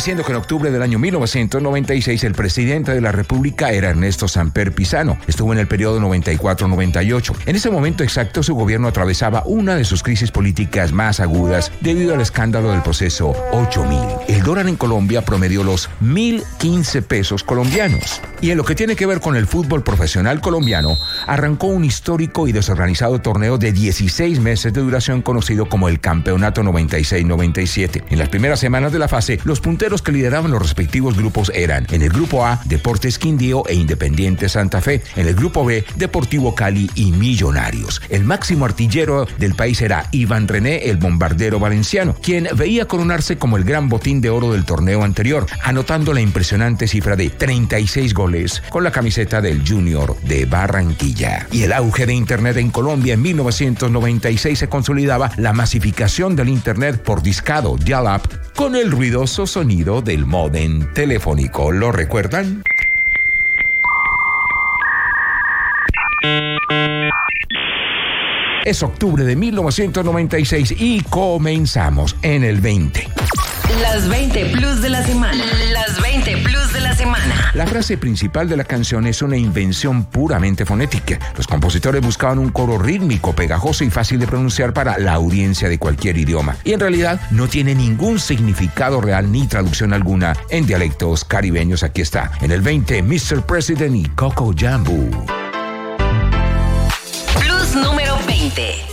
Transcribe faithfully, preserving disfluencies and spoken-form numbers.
diciendo que en octubre del año mil novecientos noventa y seis el presidente de la República era Ernesto Samper Pizano. Estuvo en el periodo noventa y cuatro noventa y ocho. En ese momento exacto su gobierno atravesaba una de sus crisis políticas más agudas debido al escándalo del proceso ocho mil. El dólar en Colombia promedió los mil quince pesos colombianos. Y en lo que tiene que ver con el fútbol profesional colombiano, arrancó un histórico y desorganizado torneo de dieciséis meses de duración conocido como el Campeonato noventa y seis noventa y siete. En las primeras semanas de la fase, los punteros que lideraban los respectivos grupos eran: en el grupo A, Deportes Quindío e Independiente Santa Fe; en el grupo B, Deportivo Cali y Millonarios. El máximo artillero del país era Iván René, el bombardero valenciano, quien veía coronarse como el gran botín de oro del torneo anterior, anotando la impresionante cifra de treinta y seis goles con la camiseta del Junior de Barranquilla. Y el auge de Internet en Colombia en mil novecientos noventa y seis se consolidaba la masificación del Internet por discado dial-up con el ruidoso sonido del módem telefónico. ¿Lo recuerdan? Es octubre de mil novecientos noventa y seis y comenzamos en el veinte. Las veinte plus de la semana. Las veinte plus de la semana. La frase principal de la canción es una invención puramente fonética. Los compositores buscaban un coro rítmico, pegajoso y fácil de pronunciar para la audiencia de cualquier idioma. Y en realidad no tiene ningún significado real ni traducción alguna en dialectos caribeños. Aquí está, en el veinte, mister President y Coco Jambo. Plus número veinte.